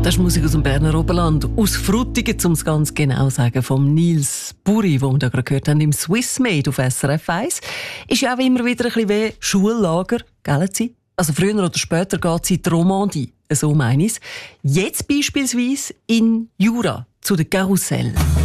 Das ist Musik aus dem Berner Oberland, aus Frutigen, um es ganz genau zu sagen, vom Nils Buri, den wir da gerade gehört haben, im Swiss Made auf SRF 1. Ist ja auch immer wieder ein bisschen wie Schullager, gell? Also früher oder später geht es in die Romandie, so meine ich es. Jetzt beispielsweise in Jura, zu der Karussell.